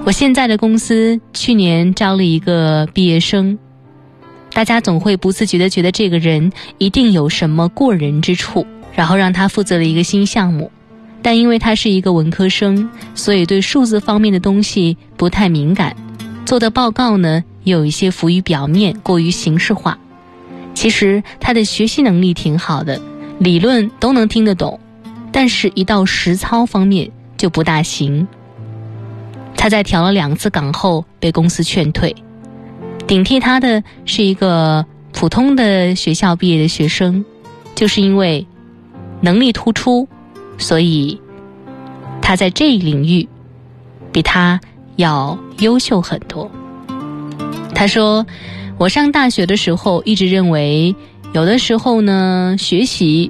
我现在的公司去年招了一个毕业生，大家总会不自觉地觉得这个人一定有什么过人之处，然后让他负责了一个新项目。但因为他是一个文科生，所以对数字方面的东西不太敏感，做的报告呢也有一些浮于表面，过于形式化。其实他的学习能力挺好的，理论都能听得懂，但是一到实操方面就不大行。他在调了2次岗后被公司劝退，顶替他的是一个普通的学校毕业的学生，就是因为能力突出，所以他在这一领域比他要优秀很多。他说，我上大学的时候一直认为有的时候呢，学习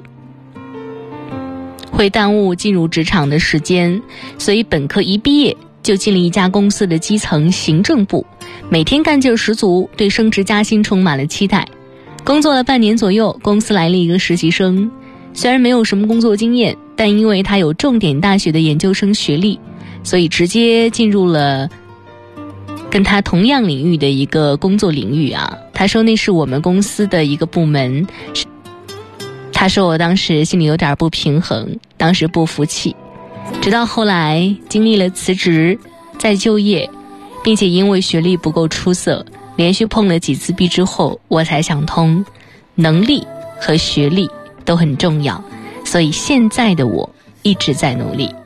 会耽误进入职场的时间，所以本科一毕业就进了一家公司的基层行政部，每天干劲十足，对升职加薪充满了期待。工作了半年左右，公司来了一个实习生，虽然没有什么工作经验，但因为他有重点大学的研究生学历，所以直接进入了跟他同样领域的一个工作领域啊。他说那是我们公司的一个部门。他说我当时心里有点不平衡，当时不服气，直到后来经历了辞职再就业，并且因为学历不够出色，连续碰了几次壁之后，我才想通，能力和学历都很重要，所以现在的我一直在努力。